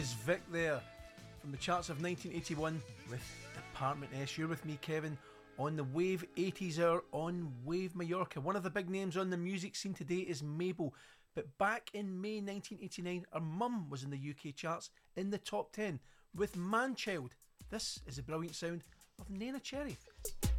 80s Vic there from the charts of 1981 with Department S. You're with me, Kevin, on the Wave 80s Hour on Wave Mallorca. One of the big names on the music scene today is Mabel, but back in May 1989 her mum was in the UK charts in the top 10 with Manchild. This is the brilliant sound of Neneh Cherry.